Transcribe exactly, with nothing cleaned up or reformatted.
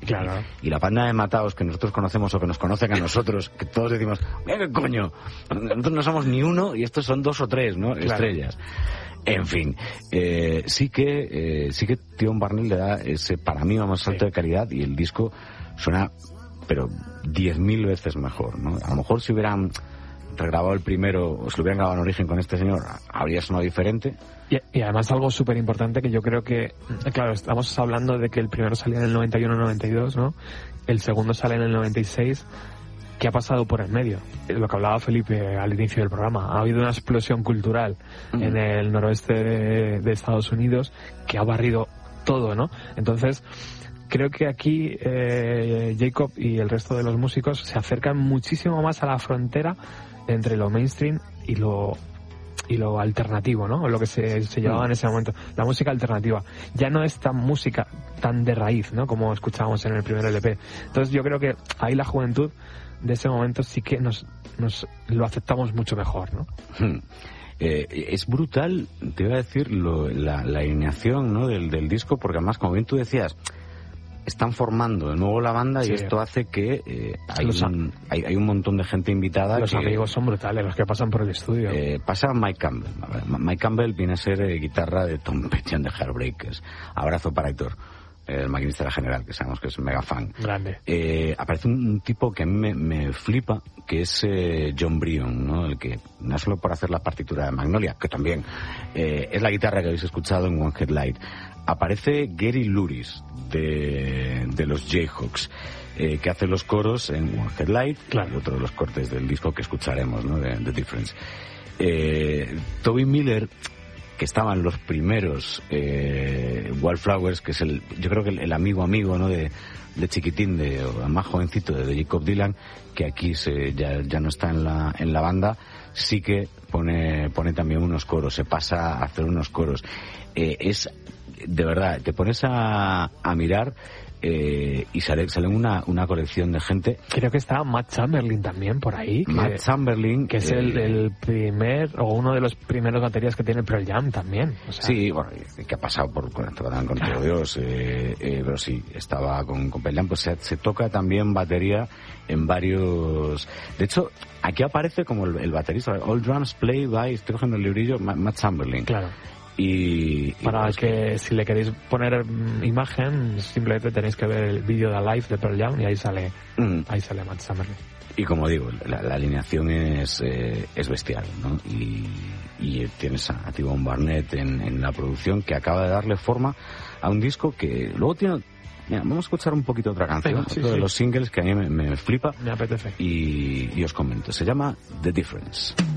Claro. Y, y la banda de mataos que nosotros conocemos o que nos conocen a nosotros, que todos decimos, mira qué coño, nosotros no somos ni uno y estos son dos o tres, ¿no? Claro. Estrellas. En fin, eh, sí que eh, sí que Tion Barnell le da ese, para mí, más salto sí. de calidad, y el disco suena, pero diez mil veces mejor, ¿no? A lo mejor si hubieran regrabado el primero, o si lo hubieran grabado en origen con este señor, habría sonado diferente. Y, y además algo súper importante que yo creo que, claro, estamos hablando de que el primero salía en el noventa y uno noventa y dos, ¿no? El segundo sale en el noventa y seis. ¿Qué ha pasado por el medio? Lo que hablaba Felipe al inicio del programa. Ha habido una explosión cultural uh-huh. en el noroeste de, de Estados Unidos que ha barrido todo, ¿no? Entonces, creo que aquí eh, Jacob y el resto de los músicos se acercan muchísimo más a la frontera entre lo mainstream y lo y lo alternativo, ¿no? Lo que se, se llevaba en ese momento. La música alternativa. Ya no es tan música tan de raíz, ¿no? Como escuchábamos en el primer L P. Entonces yo creo que ahí la juventud de ese momento sí que nos, nos lo aceptamos mucho mejor, ¿no? Hmm. Eh, es brutal, te iba a decir, lo, la, la alineación, ¿no? del, del disco, porque además, como bien tú decías, están formando de nuevo la banda sí. y esto hace que eh, hay, un, hay, hay un montón de gente invitada. Los que, amigos son brutales, los que pasan por el estudio. Eh, pasa Mike Campbell. A ver, Mike Campbell viene a ser eh, guitarra de Tom Petty de Heartbreakers. Abrazo para Héctor, el maquinista de la General, que sabemos que es mega fan. Grande. Eh, aparece un, un tipo que a mí me, me flipa, que es eh, John Bryan, ¿no? El que, no solo por hacer la partitura de Magnolia, que también eh, es la guitarra que habéis escuchado en One Headlight. Aparece Gary Luris, de, de los Jayhawks, eh, que hace los coros en One Headlight, claro. y otro de los cortes del disco que escucharemos, ¿no? De The Difference. Eh, Toby Miller, que estaban los primeros eh, Wildflowers, que es el, yo creo que el, el amigo amigo, ¿no? de, de chiquitín, de o más jovencito de, de Jacob Dylan, que aquí se, ya, ya no está en la, en la banda, sí que pone, pone también unos coros, se pasa a hacer unos coros. Eh, es, de verdad, te pones a, a mirar eh, y sale, sale una, una colección de gente. Creo que está Matt Chamberlain también por ahí. Que, Matt Chamberlain. Que es el, eh, el primer, o uno de los primeros baterías que tiene Pearl Jam también. O sea, sí, bueno, que ha pasado por con, con, con todo Dios, eh, eh, pero sí, estaba con, con Pearl Jam, pues se, se toca también batería en varios. De hecho, aquí aparece como el, el baterista, All Drums Play by, estoy cogiendo el librillo, Matt Chamberlain. Claro. Y, y para que, que si le queréis poner imagen, simplemente tenéis que ver el vídeo de Live de Pearl Jam y ahí sale mm. ahí sale Matt Chamberlain. Y como digo, la, la alineación es eh, es bestial, ¿no? Y, y tienes a T-Bone Barnett en, en la producción, que acaba de darle forma a un disco que luego tiene. Mira, vamos a escuchar un poquito otra canción, Venga, sí, otro sí. de los singles que a mí me, me flipa. Me apetece. Y, y os comento, se llama The Difference.